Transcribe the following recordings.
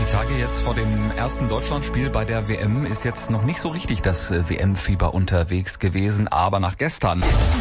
Die Tage jetzt vor dem ersten Deutschlandspiel bei der WM ist jetzt noch nicht so richtig das WM-Fieber unterwegs gewesen, aber nach gestern,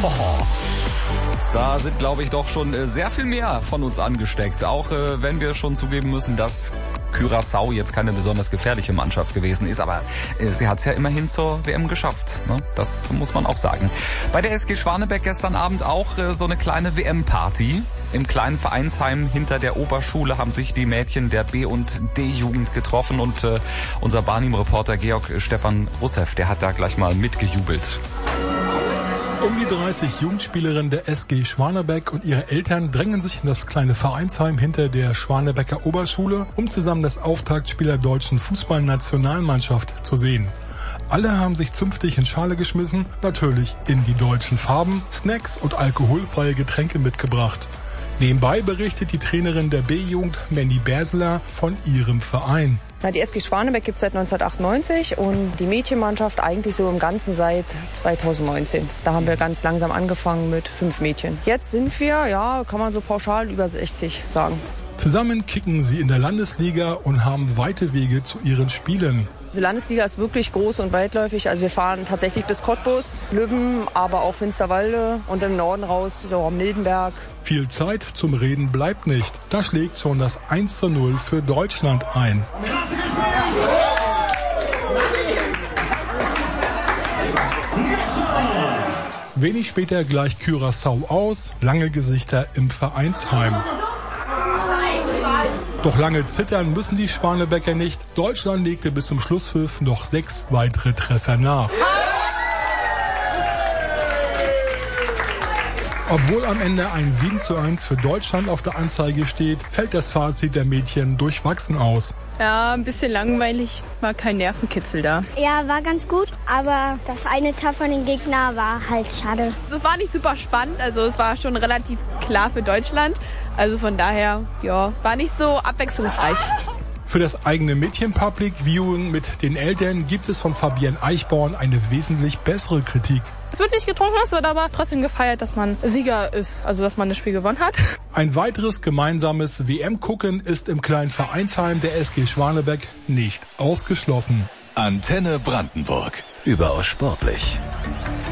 da sind, glaube ich, doch schon sehr viel mehr von uns angesteckt. Auch wenn wir schon zugeben müssen, dass Curaçao jetzt keine besonders gefährliche Mannschaft gewesen ist, aber sie hat es ja immerhin zur WM geschafft, ne? Das muss man auch sagen. Bei der SG Schwanebeck gestern Abend auch so eine kleine WM-Party. Im kleinen Vereinsheim hinter der Oberschule haben sich die Mädchen der B- und D-Jugend getroffen und unser Barnim-Reporter Georg Stefan Russev, der hat da gleich mal mitgejubelt. Um die 30 Jugendspielerinnen der SG Schwanebeck und ihre Eltern drängen sich in das kleine Vereinsheim hinter der Schwanebecker Oberschule, um zusammen das Auftaktspiel der deutschen Fußballnationalmannschaft zu sehen. Alle haben sich zünftig in Schale geschmissen, natürlich in die deutschen Farben, Snacks und alkoholfreie Getränke mitgebracht. Nebenbei berichtet die Trainerin der B-Jugend, Mandy Berseler, von ihrem Verein. Die SG Schwanebeck gibt es seit 1998 und die Mädchenmannschaft eigentlich so im Ganzen seit 2019. Da haben wir ganz langsam angefangen mit 5 Mädchen. Jetzt sind wir, ja, kann man so pauschal über 60 sagen. Zusammen kicken sie in der Landesliga und haben weite Wege zu ihren Spielen. Die Landesliga ist wirklich groß und weitläufig. Also wir fahren tatsächlich bis Cottbus, Lübben, aber auch Finsterwalde und im Norden raus, so am Mildenberg. Viel Zeit zum Reden bleibt nicht. Da schlägt schon das 1:0 für Deutschland ein. Wenig später gleicht Curaçao aus, lange Gesichter im Vereinsheim. Doch lange zittern müssen die Schwanebecker nicht. Deutschland legte bis zum Schlusspfiff noch 6 weitere Treffer nach. Obwohl am Ende ein 7:1 für Deutschland auf der Anzeige steht, fällt das Fazit der Mädchen durchwachsen aus. Ja, ein bisschen langweilig, war kein Nervenkitzel da. Ja, war ganz gut, aber das eine Tor von den Gegnern war halt schade. Es war nicht super spannend, also es war schon relativ klar für Deutschland. Also von daher, ja, war nicht so abwechslungsreich. Für das eigene Mädchen-Public Viewing mit den Eltern gibt es von Fabienne Eichborn eine wesentlich bessere Kritik. Es wird nicht getrunken, es wird aber trotzdem gefeiert, dass man Sieger ist, also dass man das Spiel gewonnen hat. Ein weiteres gemeinsames WM-Gucken ist im kleinen Vereinsheim der SG Schwanebeck nicht ausgeschlossen. Antenne Brandenburg. Überaus sportlich.